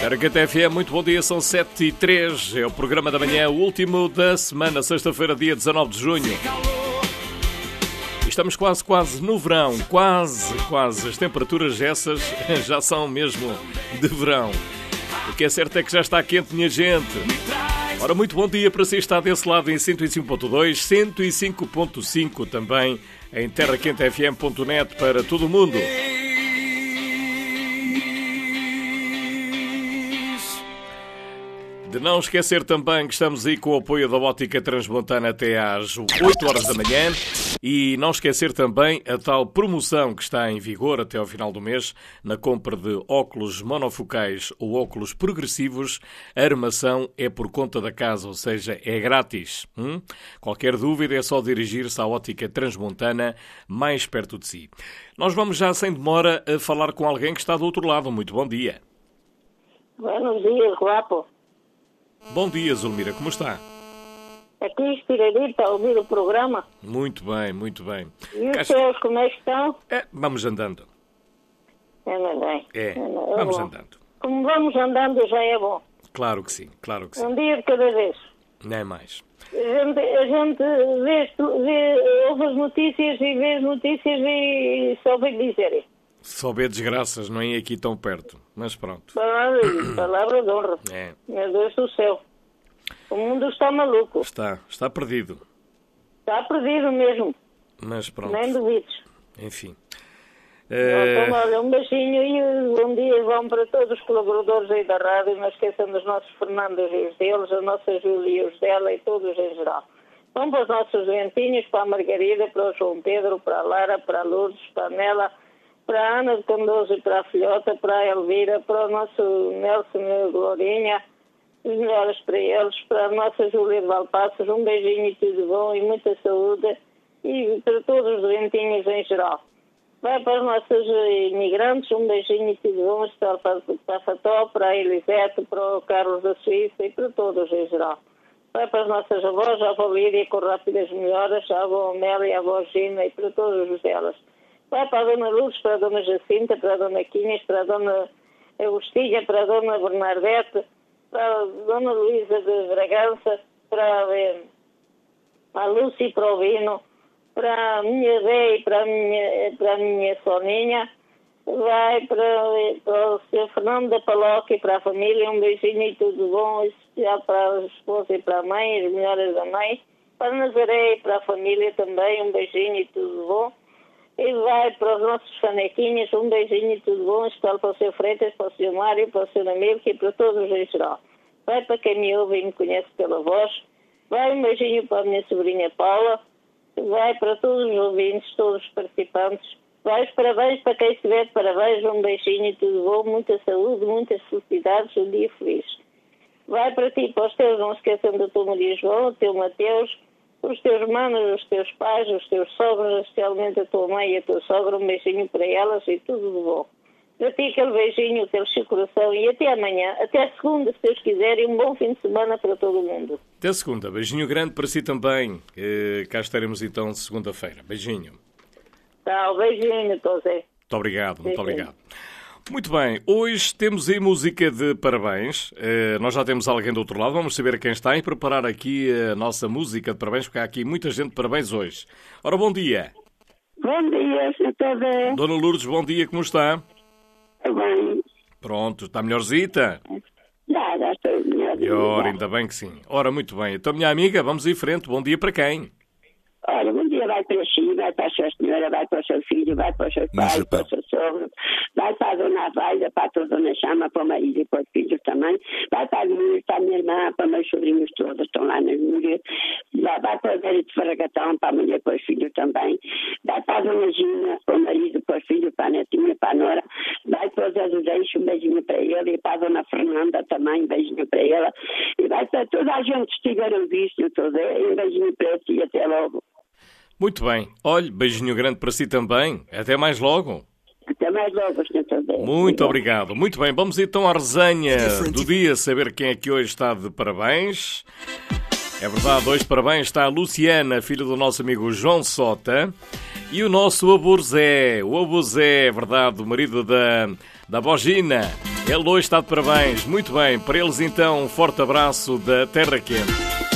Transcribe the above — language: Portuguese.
Terra FM, muito bom dia, são 7h03, é o programa da manhã, o último da semana, sexta-feira, dia 19 de junho. Estamos quase no verão, quase. As temperaturas essas já são mesmo de verão. O que é certo é que já está quente, minha gente. Ora, muito bom dia para si, está desse lado em 105.2, 105.5 também em terraquentefm.net para todo o mundo. De não esquecer também que estamos aí com o apoio da Ótica Transmontana até às 8 horas da manhã e não esquecer também a tal promoção que está em vigor até ao final do mês na compra de óculos monofocais ou óculos progressivos. A armação é por conta da casa, ou seja, é grátis. Qualquer dúvida é só dirigir-se à Ótica Transmontana mais perto de si. Nós vamos já sem demora a falar com alguém que está do outro lado. Muito bom dia. Buenos dias, guapo. Bom dia, Zulmira, como está? Aqui inspiradita a ouvir o programa. Muito bem, muito bem. E os seus, como é que estão? Vamos andando. Ainda bem. Vamos bom. andando. Como vamos andando já é bom. Claro que sim, claro que sim. Um dia de cada vez. Não é mais. A gente ouve as notícias e vê as notícias e só vem dizer. Só vê desgraças, não é aqui tão perto. Mas pronto. Palavra de honra. Meu Deus do céu. O mundo está maluco. Está perdido. Está perdido mesmo. Mas pronto. Nem duvides. Enfim. Então, olha, um beijinho e bom dia vão para todos os colaboradores aí da rádio. Não esqueçam dos nossos Fernandos e os deles, a nossa Júlia e os dela e todos em geral. Vão para os nossos doentinhos, para a Margarida, para o João Pedro, para a Lara, para a Lourdes, para a Nela, para a Ana de Candoso e para a Filhota, para a Elvira, para o nosso Nelson e a Glorinha, os melhores para eles, para a nossa Júlia de Valpaços, um beijinho e tudo bom e muita saúde e para todos os doentinhos em geral. Vai para os nossos imigrantes, um beijinho e tudo bom, para a Fató, para a Elisete, para o Carlos da Suíça e para todos em geral. Vai para as nossas avós, a avó Lídia com rápidas melhoras, a avó Amélia, a avó Gina e para todos os delas. Vai para a Dona Lourdes, para a Dona Jacinta, para a Dona Quinhas, para a Dona Agostinha, para a Dona Bernardete, para a Dona Luísa de Bragança, para a Lúcia e para o Vino, para a minha Zé e para a minha Soninha. Vai para o Sr. Fernando da Paróquia e para a família, um beijinho e tudo bom, especial para a esposa e para a mãe, as melhoras da mãe. Para a Nazaré e para a família também, um beijinho e tudo bom. E vai para os nossos fanequinhos, um beijinho e tudo bom, especial para o Sr. Freitas, para o Sr. Mário, para o Sr. Amilcar e para todos em geral. Vai para quem me ouve e me conhece pela voz. Vai um beijinho para a minha sobrinha Paula. Vai para todos os ouvintes, todos os participantes. Vai os parabéns para quem estiver de parabéns, um beijinho e tudo bom, muita saúde, muitas felicidades, um dia feliz. Vai para ti, para os teus, não esqueçam do teu Maria João, o teu Mateus, os teus manos, os teus pais, os teus sogros, especialmente a tua mãe e a tua sogra, um beijinho para elas e tudo de bom. Para ti aquele beijinho, aquele seu coração e até amanhã, até segunda, se Deus quiser, e um bom fim de semana para todo o mundo. Até segunda, beijinho grande para si também. Cá estaremos então segunda-feira. Beijinho. Tá, beijinho, José. Muito obrigado, muito obrigado. Muito bem, hoje temos aí música de parabéns. Nós já temos alguém do outro lado, vamos saber quem está e preparar aqui a nossa música de parabéns, porque há aqui muita gente de parabéns hoje. Ora, bom dia. Bom dia, Sr. José. Dona Lourdes, bom dia, como está? Bem. Pronto, está melhorzita? Já estou melhor. Melhor, ainda bem que sim. Ora, muito bem. Então, minha amiga, vamos em frente. Bom dia para quem? Olha, bom dia vai para a China, vai para a sua senhora, vai para o seu filho, vai para o seu pai, para o seu sogro, vai para a dona Vaida, para a dona Chama, para o marido e para os filhos também, vai para a minha, para a minha irmã, para meus sobrinhos todos, estão lá nas mulheres, vai para a velha de Faragatão, para a mulher, para os filhos também, vai para a dona Gina, para o marido, para os filhos, para a netinha, para a nora, vai para o Zé Zudeixo, um beijinho para ele, e para a dona Fernanda também, um beijinho para ela, e vai para toda a gente que estiver a ouvir, Sr. José, um beijinho para ti e até logo. Muito bem. Olhe, beijinho grande para si também. Até mais logo. Até mais logo, Sr. José. Muito obrigado. Muito bem, vamos então à resenha do dia, saber quem é que hoje está de parabéns. É verdade, hoje parabéns está a Luciana, filha do nosso amigo João Sota, e o nosso avô Zé. O avô Zé, é verdade, o marido da da Bogina. Ele hoje está de parabéns. Muito bem. Para eles, então, um forte abraço da Terra Quente.